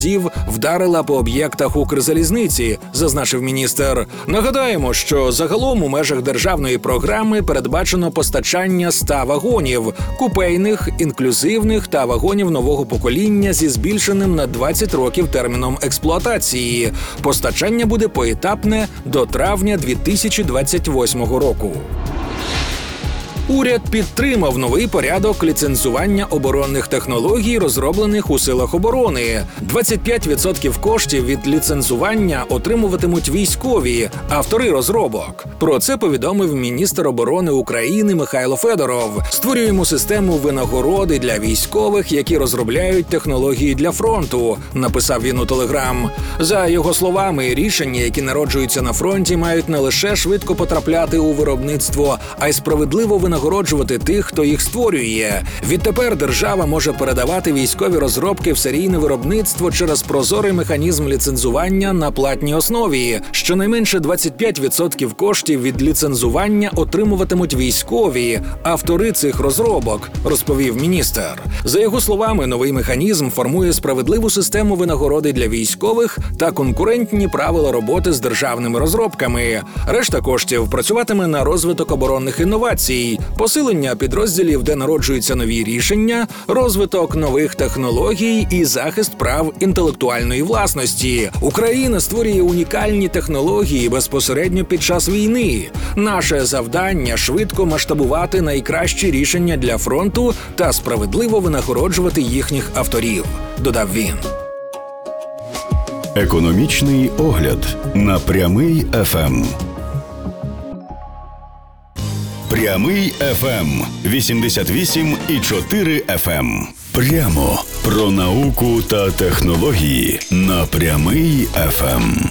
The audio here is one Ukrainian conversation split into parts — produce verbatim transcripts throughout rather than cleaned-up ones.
вдарила по об'єктах Укрзалізниці, зазначив міністр. Нагадаємо, що загалом у межах державної програми передбачено постачання ста вагонів – купейних, інклюзивних та вагонів нового покоління зі збільшеним на двадцять років терміном експлуатації. Постачання буде поетапне до травня дві тисячі двадцять восьмого року. Уряд підтримав новий порядок ліцензування оборонних технологій, розроблених у силах оборони. двадцять п'ять відсотків коштів від ліцензування отримуватимуть військові, автори розробок. Про це повідомив міністр оборони України Михайло Федоров. Створюємо систему винагороди для військових, які розробляють технології для фронту, написав він у Телеграм. За його словами, рішення, які народжуються на фронті, мають не лише швидко потрапляти у виробництво, а й справедливо винагороджувати тих, хто їх створює. Відтепер держава може передавати військові розробки в серійне виробництво через прозорий механізм ліцензування на платній основі. Щонайменше двадцять п'ять відсотків коштів від ліцензування отримуватимуть військові, автори цих розробок, розповів міністр. За його словами, новий механізм формує справедливу систему винагороди для військових та конкурентні правила роботи з державними розробками. Решта коштів працюватиме на розвиток оборонних інновацій, посилення підрозділів, де народжуються нові рішення, розвиток нових технологій і захист прав інтелектуальної власності. Україна створює унікальні технології безпосередньо під час війни. Наше завдання – швидко масштабувати найкращі рішення для фронту та справедливо винагороджувати їхніх авторів, додав він. Економічний огляд на Прямий еф ем. Прямий еф ем вісімдесят вісім і чотири еф ем. Прямо про науку та технології на Прямий еф ем.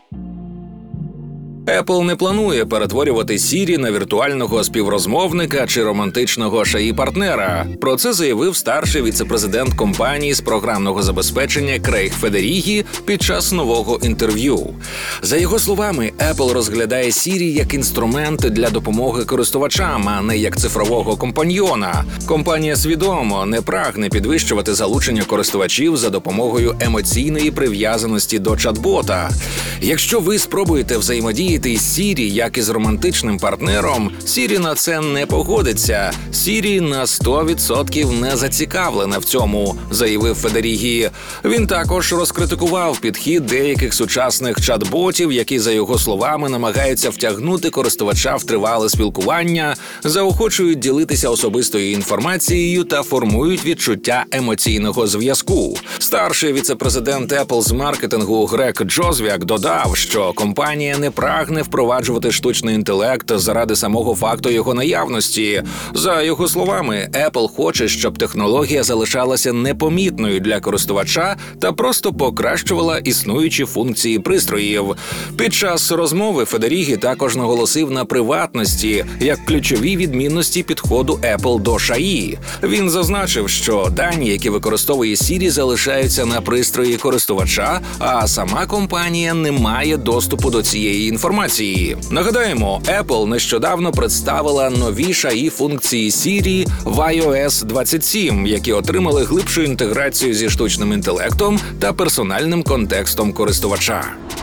Apple не планує перетворювати Siri на віртуального співрозмовника чи романтичного шеї-партнера. Про це заявив старший віце-президент компанії з програмного забезпечення Крейг Федерігі під час нового інтерв'ю. За його словами, Apple розглядає Siri як інструмент для допомоги користувачам, а не як цифрового компаньйона. Компанія свідомо не прагне підвищувати залучення користувачів за допомогою емоційної прив'язаності до чат-бота. Якщо ви спробуєте взаємодіяти із Siri як із романтичним партнером, Siri на це не погодиться. Siri на сто відсотків не зацікавлена в цьому, заявив Федерігі. Він також розкритикував підхід деяких сучасних чат-ботів, які, за його словами, намагаються втягнути користувача в тривале спілкування, заохочують ділитися особистою інформацією та формують відчуття емоційного зв'язку. Старший віце-президент Apple з маркетингу Грег Джозвяк додав, що компанія не прагне впроваджувати штучний інтелект заради самого факту його наявності. За його словами, Apple хоче, щоб технологія залишалася непомітною для користувача та просто покращувала існуючі функції пристроїв. Під час розмови Федерігі також наголосив на приватності як ключовій відмінності підходу Apple до ШАІ. Він зазначив, що дані, які використовує Siri, залишаються на пристрої користувача, а сама компанія не має доступу до цієї інформації. Нагадаємо, Apple нещодавно представила нові ШАІ-функції Siri в ай о ес двадцять сім, які отримали глибшу інтеграцію зі штучним інтелектом та персональним контекстом користувача.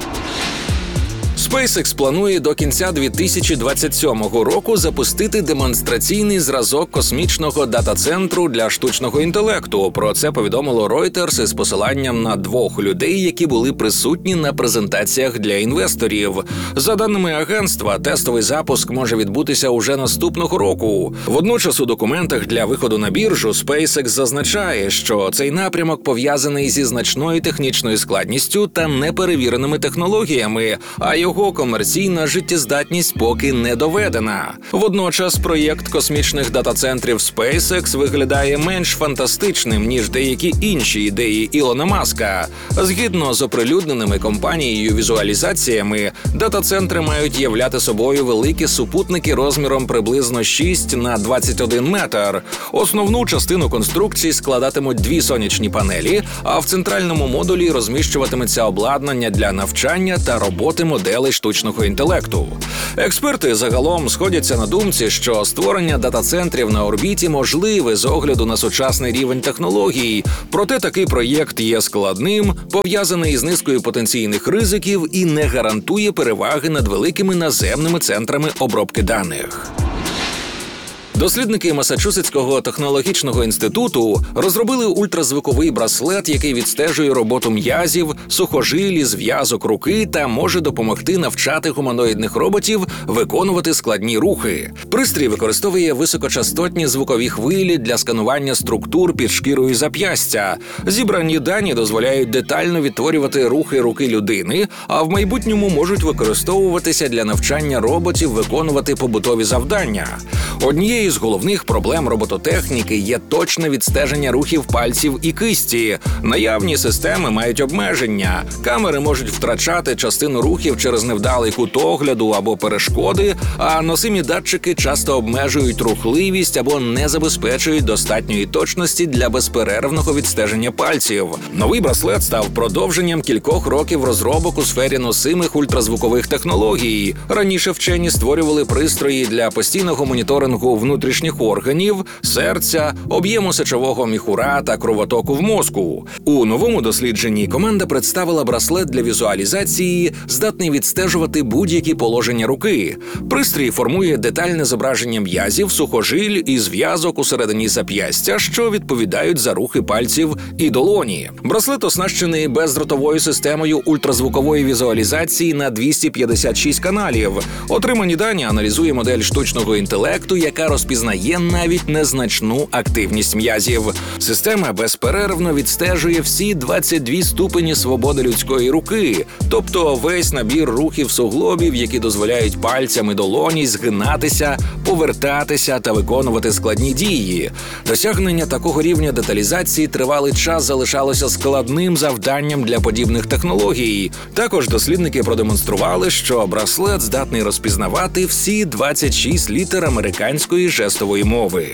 SpaceX планує до кінця дві тисячі двадцять сьомого року запустити демонстраційний зразок космічного дата-центру для штучного інтелекту. Про це повідомило Reuters із посиланням на двох людей, які були присутні на презентаціях для інвесторів. За даними агентства, тестовий запуск може відбутися уже наступного року. Водночас у документах для виходу на біржу SpaceX зазначає, що цей напрямок пов'язаний зі значною технічною складністю та неперевіреними технологіями, а його комерційна життєздатність поки не доведена. Водночас проєкт космічних дата-центрів SpaceX виглядає менш фантастичним, ніж деякі інші ідеї Ілона Маска. Згідно з оприлюдненими компанією візуалізаціями, дата-центри мають являти собою великі супутники розміром приблизно шість на двадцять один метр. Основну частину конструкції складатимуть дві сонячні панелі, а в центральному модулі розміщуватиметься обладнання для навчання та роботи моделей потенціали штучного інтелекту. Експерти загалом сходяться на думці, що створення дата-центрів на орбіті можливе з огляду на сучасний рівень технологій, проте такий проєкт є складним, пов'язаний із низкою потенційних ризиків і не гарантує переваги над великими наземними центрами обробки даних. Дослідники Масачусетського технологічного інституту розробили ультразвуковий браслет, який відстежує роботу м'язів, сухожилі, зв'язок руки та може допомогти навчати гуманоїдних роботів виконувати складні рухи. Пристрій використовує високочастотні звукові хвилі для сканування структур під шкірою зап'ястя. Зібрані дані дозволяють детально відтворювати рухи руки людини, а в майбутньому можуть використовуватися для навчання роботів виконувати побутові завдання. Однією з головних проблем робототехніки є точне відстеження рухів пальців і кисті. Наявні системи мають обмеження. Камери можуть втрачати частину рухів через невдалий кут огляду або перешкоди, а носимі датчики часто обмежують рухливість або не забезпечують достатньої точності для безперервного відстеження пальців. Новий браслет став продовженням кількох років розробок у сфері носимих ультразвукових технологій. Раніше вчені створювали пристрої для постійного моніторингу внутрішніх органів, серця, об'єму сечового міхура та кровотоку в мозку. У новому дослідженні команда представила браслет для візуалізації, здатний відстежувати будь-які положення руки. Пристрій формує детальне зображення м'язів, сухожиль і зв'язок усередині зап'ястя, що відповідають за рухи пальців і долоні. Браслет оснащений бездротовою системою ультразвукової візуалізації на двісті п'ятдесят шість каналів. Отримані дані аналізує модель штучного інтелекту, яка розпізнає навіть незначну активність м'язів. Система безперервно відстежує всі двадцять дві ступені свободи людської руки, тобто весь набір рухів суглобів, які дозволяють пальцям і долоні згинатися, повертатися та виконувати складні дії. Досягнення такого рівня деталізації тривалий час залишалося складним завданням для подібних технологій. Також дослідники продемонстрували, що браслет здатний розпізнавати всі двадцять шість літер американської жестової мови.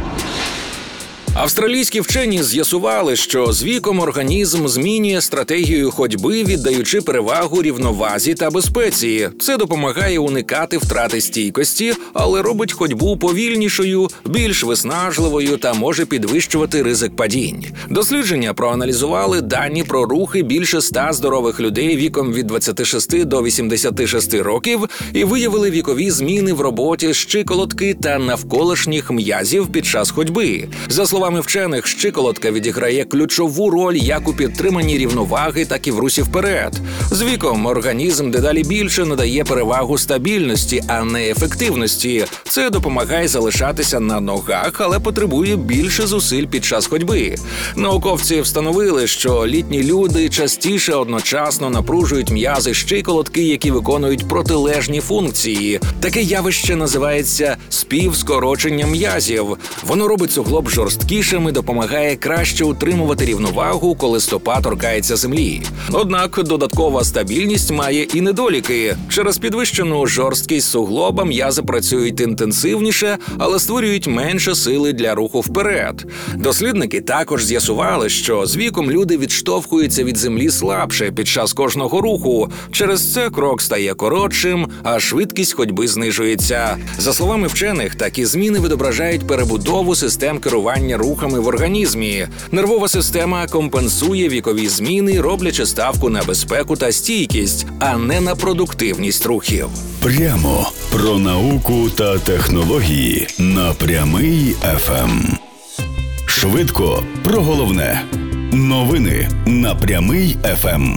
Австралійські вчені з'ясували, що з віком організм змінює стратегію ходьби, віддаючи перевагу рівновазі та безпеці. Це допомагає уникати втрати стійкості, але робить ходьбу повільнішою, більш виснажливою та може підвищувати ризик падінь. Дослідження проаналізували дані про рухи більше ста здорових людей віком від двадцяти шести до вісімдесяти шести років і виявили вікові зміни в роботі щиколотки та навколишніх м'язів під час ходьби. За словами словами вчених, щиколотка відіграє ключову роль як у підтриманні рівноваги, так і в русі вперед. З віком організм дедалі більше надає перевагу стабільності, а не ефективності. Це допомагає залишатися на ногах, але потребує більше зусиль під час ходьби. Науковці встановили, що літні люди частіше одночасно напружують м'язи щиколотки, які виконують протилежні функції. Таке явище називається співскорочення м'язів. Воно робить суглоб жорсткішим і допомагає краще утримувати рівновагу, коли стопа торкається землі. Однак додаткова стабільність має і недоліки. Через підвищену жорсткість суглоба м'язи працюють інтенсивніше, але створюють менше сили для руху вперед. Дослідники також з'ясували, що з віком люди відштовхуються від землі слабше під час кожного руху. Через це крок стає коротшим, а швидкість ходьби знижується. За словами вчених, такі зміни відображають перебудову систем керування рухами в організмі. Нервова система компенсує вікові зміни, роблячи ставку на безпеку та стійкість, а не на продуктивність рухів. Прямо про науку та технології на Прямий еф ем. Швидко про головне. Новини на Прямий еф ем.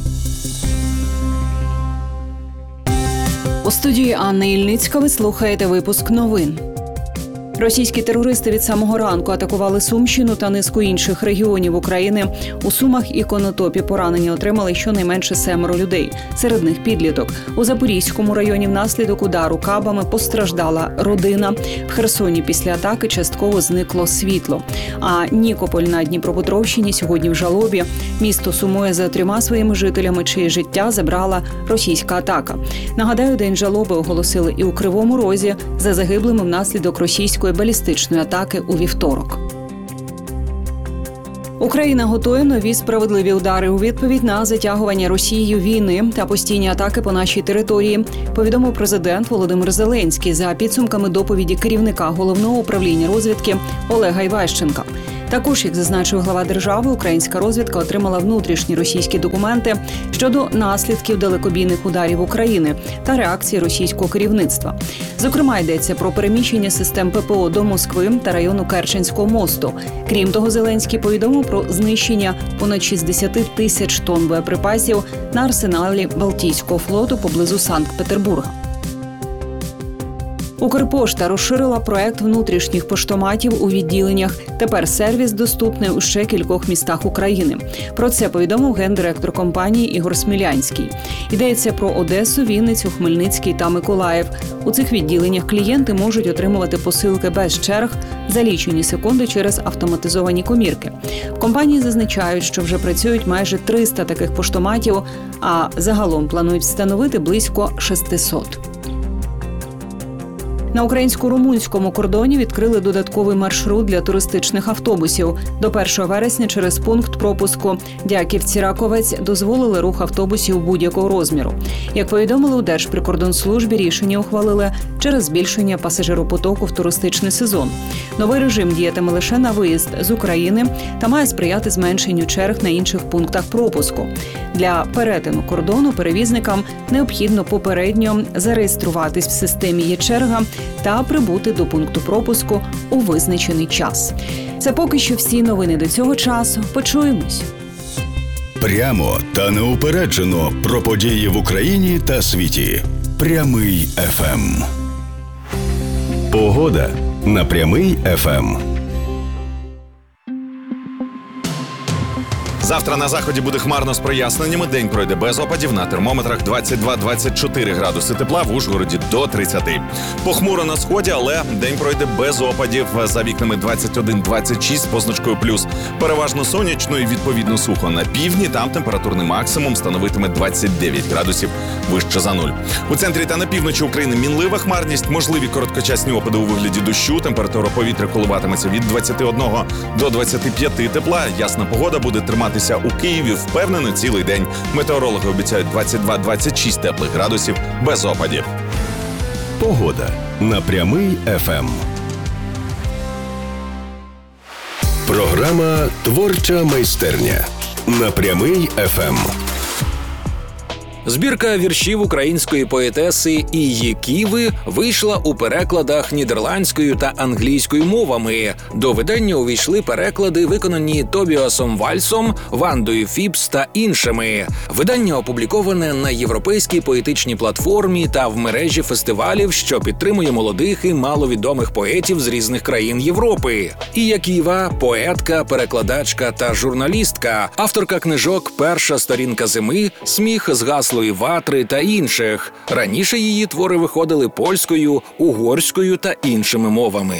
У студії Анна Ільницька ви слухаєте випуск новин. Російські терористи від самого ранку атакували Сумщину та низку інших регіонів України. У Сумах і Конотопі поранення отримали щонайменше семеро людей. Серед них підліток. У Запорізькому районі внаслідок удару кабами постраждала родина. В Херсоні після атаки частково зникло світло. А Нікополь на Дніпропетровщині сьогодні в жалобі. Місто сумує за трьома своїми жителями, чиє життя забрала російська атака. Нагадаю, день жалоби оголосили і у Кривому Розі за загиблими внаслідок російської балістичної атаки у вівторок. Україна готує нові справедливі удари у відповідь на затягування Росією війни та постійні атаки по нашій території, повідомив президент Володимир Зеленський за підсумками доповіді керівника Головного управління розвідки Олега Іващенка. Також, як зазначив глава держави, українська розвідка отримала внутрішні російські документи щодо наслідків далекобійних ударів України та реакції російського керівництва. Зокрема, йдеться про переміщення систем ППО до Москви та району Керченського мосту. Крім того, Зеленський повідомив про знищення понад шістдесят тисяч тонн боєприпасів на арсеналі Балтійського флоту поблизу Санкт-Петербурга. Укрпошта розширила проект внутрішніх поштоматів у відділеннях. Тепер сервіс доступний у ще кількох містах України. Про це повідомив гендиректор компанії Ігор Смілянський. Йдеться про Одесу, Вінницю, Хмельницький та Миколаїв. У цих відділеннях клієнти можуть отримувати посилки без черг за лічені секунди через автоматизовані комірки. В компанії зазначають, що вже працюють майже триста таких поштоматів, а загалом планують встановити близько шістсот. На українсько-румунському кордоні відкрили додатковий маршрут для туристичних автобусів. До першого вересня через пункт пропуску Дяківці-Раковець дозволили рух автобусів будь-якого розміру. Як повідомили у Держприкордонслужбі, рішення ухвалили через збільшення пасажиропотоку в туристичний сезон. Новий режим діятиме лише на виїзд з України та має сприяти зменшенню черг на інших пунктах пропуску. Для перетину кордону перевізникам необхідно попередньо зареєструватись в системі «Є-черга» та прибути до пункту пропуску у визначений час. Це поки що всі новини до цього часу. Почуємось. Прямо та неупереджено про події в Україні та світі. Прямий еф ем. Погода на Прямий еф ем. Завтра на заході буде хмарно з проясненнями, день пройде без опадів, на термометрах двадцять два - двадцять чотири градуси тепла, в Ужгороді до тридцяти. Похмуро на сході, але день пройде без опадів, за вікнами двадцять один - двадцять шість з позначкою плюс. Переважно сонячно і відповідно сухо. На півдні там температурний максимум становитиме двадцять дев'ять градусів вище за нуль. У центрі та на півночі України мінлива хмарність, можливі короткочасні опади у вигляді дощу, температура повітря коливатиметься від двадцяти одного до двадцяти п'яти тепла, ясна погода буде тримати у Києві впевнено цілий день. Метеорологи обіцяють двадцять два - двадцять шість теплих градусів без опадів. Погода на Прямий еф ем. Програма «Творча майстерня» на Прямий еф ем. Збірка віршів української поетеси Ії Ківи вийшла у перекладах нідерландською та англійською мовами. До видання увійшли переклади, виконані Тобіасом Вальсом, Вандою Фіпс та іншими. Видання опубліковане на європейській поетичній платформі та в мережі фестивалів, що підтримує молодих і маловідомих поетів з різних країн Європи. Ія Ківа – поетка, перекладачка та журналістка, авторка книжок «Перша сторінка зими», «Сміх з гаслої ватри» та інших. Раніше її твори виходили польською, угорською та іншими мовами.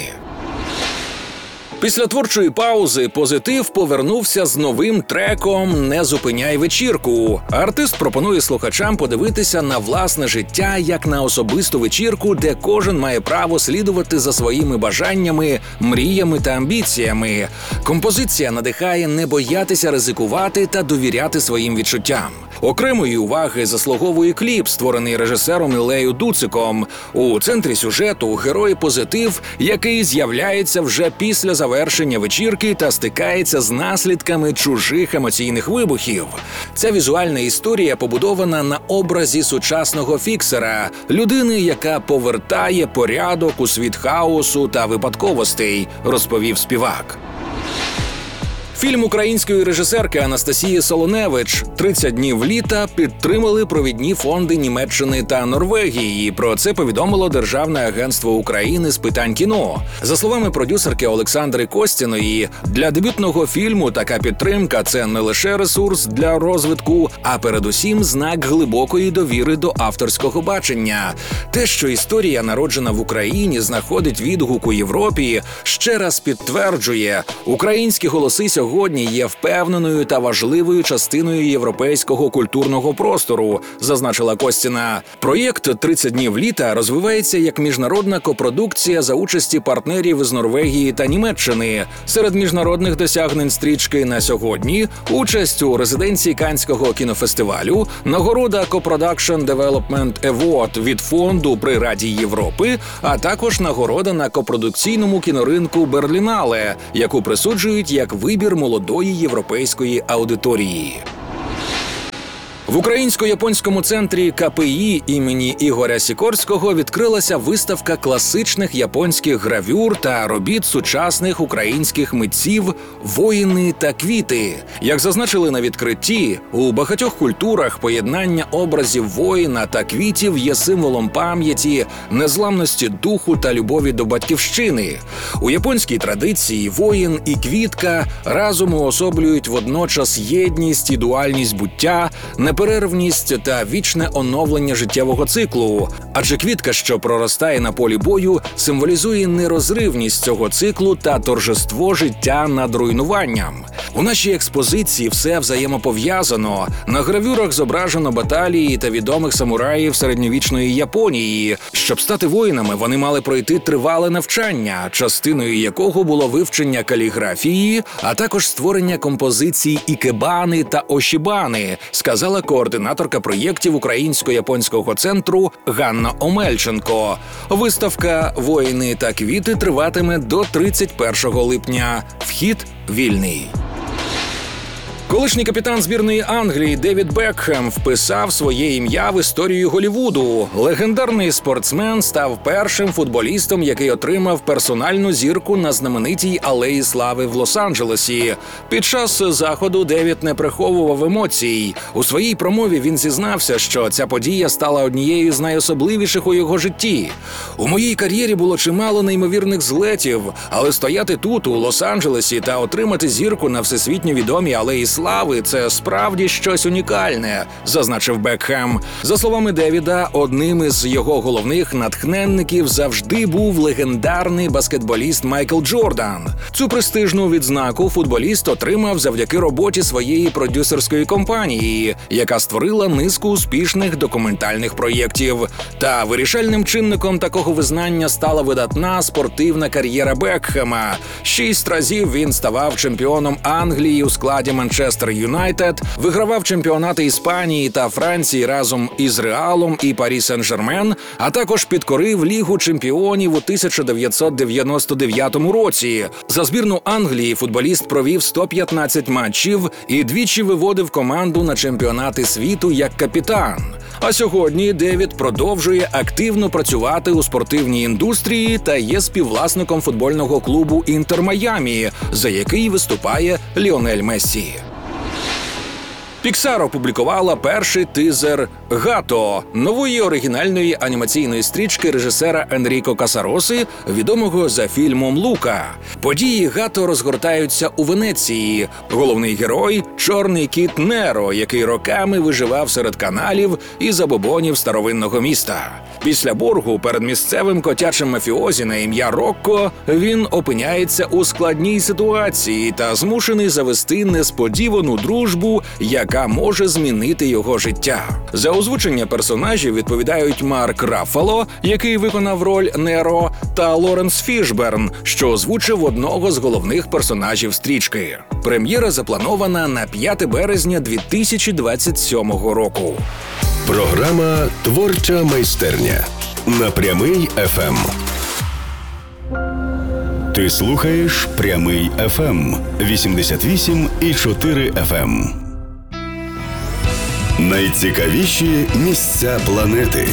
Після творчої паузи «Позитив» повернувся з новим треком «Не зупиняй вечірку». Артист пропонує слухачам подивитися на власне життя як на особисту вечірку, де кожен має право слідувати за своїми бажаннями, мріями та амбіціями. Композиція надихає не боятися ризикувати та довіряти своїм відчуттям. Окремої уваги заслуговує кліп, створений режисером Іллею Дуциком. У центрі сюжету герой «Позитив», який з'являється вже після завершення вечірки та стикається з наслідками чужих емоційних вибухів. Ця візуальна історія побудована на образі сучасного фіксера – людини, яка повертає порядок у світ хаосу та випадковостей, розповів співак. Фільм української режисерки Анастасії Солоневич «тридцять днів літа» підтримали провідні фонди Німеччини та Норвегії. Про це повідомило Державне агентство України з питань кіно. За словами продюсерки Олександри Костіної, для дебютного фільму така підтримка – це не лише ресурс для розвитку, а передусім знак глибокої довіри до авторського бачення. Те, що історія, народжена в Україні, знаходить відгук у Європі, ще раз підтверджує – українські голоси сьогодні сьогодні є впевненою та важливою частиною європейського культурного простору, зазначила Костіна. Проєкт «тридцять днів літа» розвивається як міжнародна копродукція за участі партнерів з Норвегії та Німеччини. Серед міжнародних досягнень стрічки на сьогодні – участь у резиденції Каннського кінофестивалю, нагорода Co-Production Development Award від фонду при Раді Європи, а також нагорода на копродукційному кіноринку Берлінале, яку присуджують як вибір молодої європейської аудиторії. В Українсько-японському центрі ка пе і імені Ігоря Сікорського відкрилася виставка класичних японських гравюр та робіт сучасних українських митців «Воїни та квіти». Як зазначили на відкритті, у багатьох культурах поєднання образів воїна та квітів є символом пам'яті, незламності духу та любові до батьківщини. У японській традиції воїн і квітка разом уособлюють водночас єдність і дуальність буття, неперервність та вічне оновлення життєвого циклу. Адже квітка, що проростає на полі бою, символізує нерозривність цього циклу та торжество життя над руйнуванням. У нашій експозиції все взаємопов'язано. На гравюрах зображено баталії та відомих самураїв середньовічної Японії. Щоб стати воїнами, вони мали пройти тривале навчання, частиною якого було вивчення каліграфії, а також створення композицій ікебани та ошібани, сказала координаторка проєктів Українсько-японського центру Ганна Омельченко. Виставка «Воїни та квіти» триватиме до тридцять першого липня. Вхід вільний. Колишній капітан збірної Англії Девід Бекхем вписав своє ім'я в історію Голлівуду. Легендарний спортсмен став першим футболістом, який отримав персональну зірку на знаменитій Алеї Слави в Лос-Анджелесі. Під час заходу Девід не приховував емоцій. У своїй промові він зізнався, що ця подія стала однією з найособливіших у його житті. «У моїй кар'єрі було чимало неймовірних злетів, але стояти тут, у Лос-Анджелесі, та отримати зірку на всесвітньо відомій Алеї Слави – це справді щось унікальне», – зазначив Бекхем. За словами Девіда, одним із його головних натхненників завжди був легендарний баскетболіст Майкл Джордан. Цю престижну відзнаку футболіст отримав завдяки роботі своєї продюсерської компанії, яка створила низку успішних документальних проєктів. Та вирішальним чинником такого визнання стала видатна спортивна кар'єра Бекхема. Шість разів він ставав чемпіоном Англії у складі Манчестер Юнайтед, вигравав чемпіонати Іспанії та Франції разом із Реалом і Парі Сен-Жермен, а також підкорив Лігу чемпіонів у тисяча дев'ятсот дев'яносто дев'ятому році. За збірну Англії футболіст провів сто п'ятнадцять матчів і двічі виводив команду на чемпіонати світу як капітан. А сьогодні Девід продовжує активно працювати у спортивній індустрії та є співвласником футбольного клубу «Інтер Майамі», за який виступає Ліонель Мессі. Pixar опублікувала перший тизер «Гато» – нової оригінальної анімаційної стрічки режисера Енріко Касароси, відомого за фільмом «Лука». Події «Гато» розгортаються у Венеції. Головний герой – чорний кіт Неро, який роками виживав серед каналів і забобонів старовинного міста. Після боргу перед місцевим котячим мафіозі на ім'я Рокко він опиняється у складній ситуації та змушений завести несподівану дружбу, яка може змінити його життя. За озвучення персонажів відповідають Марк Раффало, який виконав роль Неро, та Лоренс Фішберн, що озвучив одного з головних персонажів стрічки. Прем'єра запланована на п'яте березня дві тисячі двадцять сьомого року. Програма «Творча майстерня» на Прямий еф ем. Ти слухаєш Прямий еф ем вісімдесят вісім і чотири еф ем. Найцікавіші місця планети.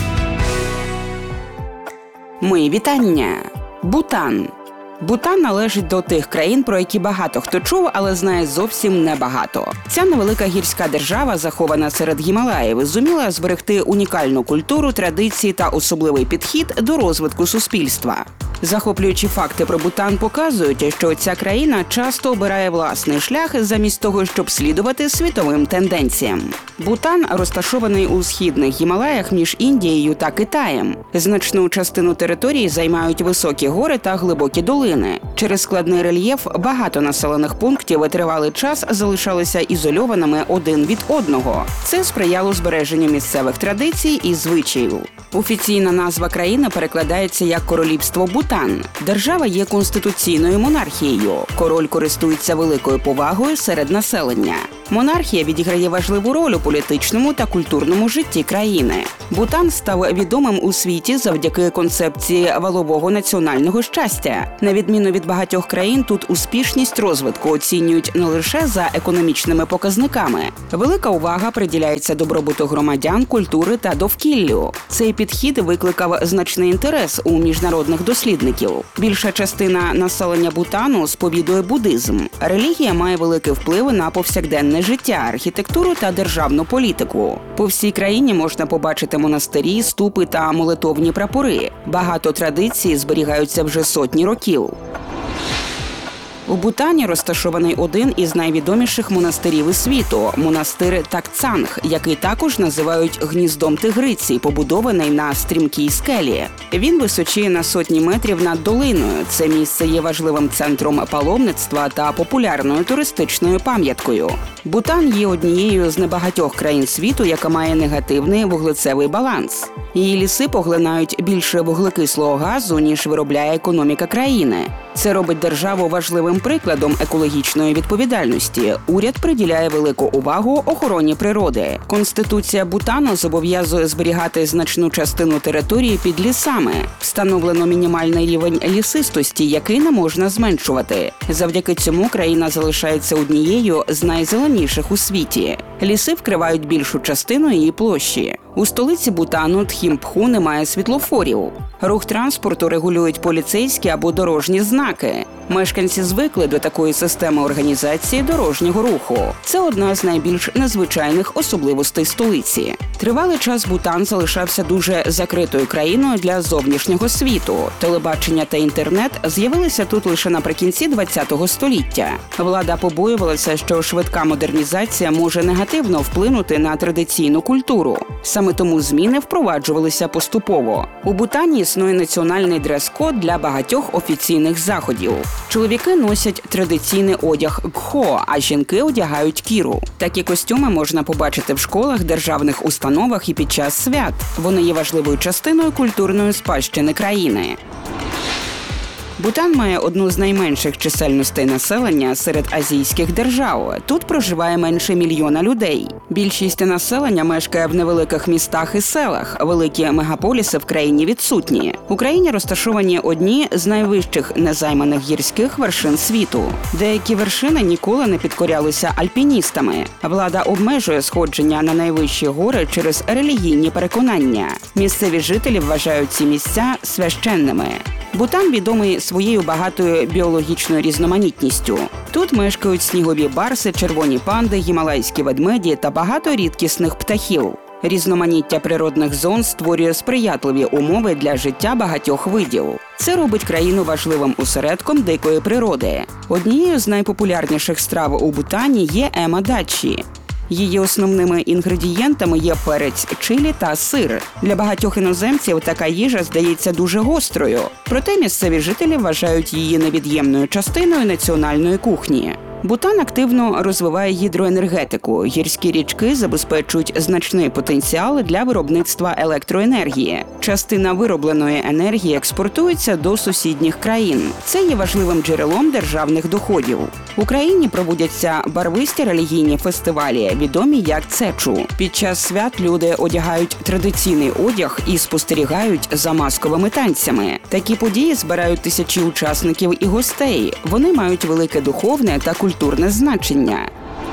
Мої вітання. Бутан. Бутан належить до тих країн, про які багато хто чув, але знає зовсім небагато. Ця невелика гірська держава, захована серед Гімалаїв, зуміла зберегти унікальну культуру, традиції та особливий підхід до розвитку суспільства. Захоплюючі факти про Бутан показують, що ця країна часто обирає власний шлях замість того, щоб слідувати світовим тенденціям. Бутан розташований у східних Гімалаях між Індією та Китаєм. Значну частину території займають високі гори та глибокі долини. Через складний рельєф багато населених пунктів тривалий час залишалися ізольованими один від одного. Це сприяло збереженню місцевих традицій і звичаїв. Офіційна назва країни перекладається як «Королівство Бутан». Держава є конституційною монархією. Король користується великою повагою серед населення. Монархія відіграє важливу роль у політичному та культурному житті країни. Бутан став відомим у світі завдяки концепції валового національного щастя. На відміну від багатьох країн, тут успішність розвитку оцінюють не лише за економічними показниками. Велика увага приділяється добробуту громадян, культури та довкіллю. Цей підхід викликав значний інтерес у міжнародних дослідників. Більша частина населення Бутану сповідує буддизм. Релігія має великий вплив на повсякденне життя, архітектуру та державну політику. По всій країні можна побачити монастирі, ступи та молитовні прапори. Багато традицій зберігаються вже сотні років. У Бутані розташований один із найвідоміших монастирів у світу – монастир Такцанг, який також називають гніздом тигриці, побудований на стрімкій скелі. Він височіє на сотні метрів над долиною. Це місце є важливим центром паломництва та популярною туристичною пам'яткою. Бутан є однією з небагатьох країн світу, яка має негативний вуглецевий баланс. Її ліси поглинають більше вуглекислого газу, ніж виробляє економіка країни. Це робить державу важливим прикладом екологічної відповідальності. Уряд приділяє велику увагу охороні природи. Конституція Бутану зобов'язує зберігати значну частину території під лісами. Встановлено мінімальний рівень лісистості, який не можна зменшувати. Завдяки цьому країна залишається однією з найзеленіших у світі. Ліси вкривають більшу частину її площі. У столиці Бутану Тхімпху немає світлофорів. Рух транспорту регулюють поліцейські або дорожні знаки. Мешканці звикли до такої системи організації дорожнього руху. Це одна з найбільш незвичайних особливостей столиці. Тривалий час Бутан залишався дуже закритою країною для зовнішнього світу. Телебачення та інтернет з'явилися тут лише наприкінці ХХ століття. Влада побоювалася, що швидка модернізація може негативно вплинути на традиційну культуру. Саме тому зміни впроваджувалися поступово. У Бутані існує національний дрес-код для багатьох офіційних заходів. Чоловіки носять традиційний одяг гхо, а жінки одягають кіру. Такі костюми можна побачити в школах, державних установах і під час свят. Вони є важливою частиною культурної спадщини країни. Бутан має одну з найменших чисельностей населення серед азійських держав. Тут проживає менше мільйона людей. Більшість населення мешкає в невеликих містах і селах. Великі мегаполіси в країні відсутні. В Україні розташовані одні з найвищих незайманих гірських вершин світу. Деякі вершини ніколи не підкорялися альпіністами. Влада обмежує сходження на найвищі гори через релігійні переконання. Місцеві жителі вважають ці місця священними. Бутан відомий своєю багатою біологічною різноманітністю. Тут мешкають снігові барси, червоні панди, гімалайські ведмеді та багато рідкісних птахів. Різноманіття природних зон створює сприятливі умови для життя багатьох видів. Це робить країну важливим осередком дикої природи. Однією з найпопулярніших страв у Бутані є ема-дачі. Її основними інгредієнтами є перець чилі та сир. Для багатьох іноземців така їжа здається дуже гострою. Проте місцеві жителі вважають її невід'ємною частиною національної кухні. Бутан активно розвиває гідроенергетику. Гірські річки забезпечують значний потенціал для виробництва електроенергії. Частина виробленої енергії експортується до сусідніх країн. Це є важливим джерелом державних доходів. В Україні проводяться барвисті релігійні фестивалі, відомі як цечу. Під час свят люди одягають традиційний одяг і спостерігають за масковими танцями. Такі події збирають тисячі учасників і гостей. Вони мають велике духовне та культурне значення.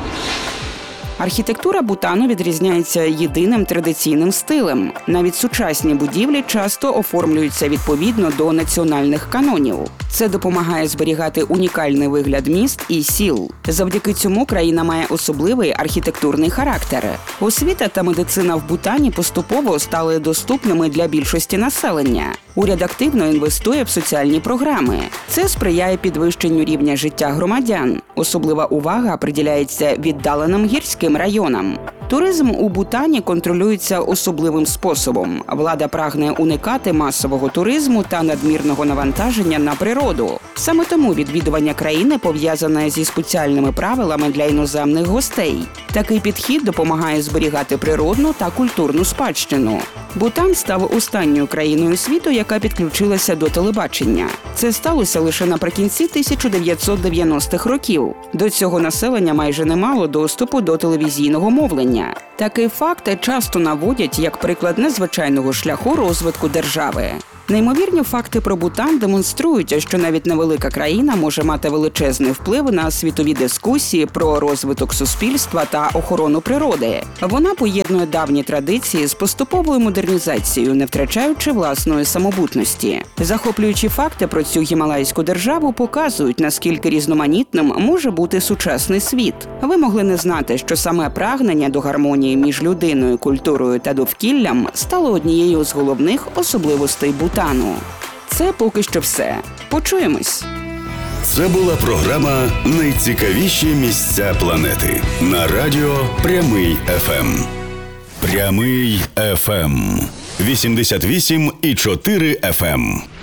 Архітектура Бутану відрізняється єдиним традиційним стилем. Навіть сучасні будівлі часто оформлюються відповідно до національних канонів. Це допомагає зберігати унікальний вигляд міст і сіл. Завдяки цьому країна має особливий архітектурний характер. Освіта та медицина в Бутані поступово стали доступними для більшості населення. Уряд активно інвестує в соціальні програми. Це сприяє підвищенню рівня життя громадян. Особлива увага приділяється віддаленим гірським районам. Туризм у Бутані контролюється особливим способом. Влада прагне уникати масового туризму та надмірного навантаження на природу. Саме тому відвідування країни пов'язане зі спеціальними правилами для іноземних гостей. Такий підхід допомагає зберігати природну та культурну спадщину. Бутан став останньою країною світу, яка підключилася до телебачення. Це сталося лише наприкінці тисяча дев'ятсот дев'яностих років. До цього населення майже не мало доступу до телевізійного мовлення. Такий факт часто наводять як приклад незвичайного шляху розвитку держави. Неймовірні факти про Бутан демонструють, що навіть невелика країна може мати величезний вплив на світові дискусії про розвиток суспільства та охорону природи. Вона поєднує давні традиції з поступовою модернізацією, не втрачаючи власної самобутності. Захоплюючі факти про цю гімалайську державу показують, наскільки різноманітним може бути сучасний світ. Ви могли не знати, що саме прагнення до гармонії між людиною, культурою та довкіллям стало однією з головних особливостей Бутану. Це поки що все. Почуємось. Це була програма «Найцікавіші місця планети» на радіо Прямий еф ем. Прямий еф ем. вісімдесят вісім і чотири еф ем.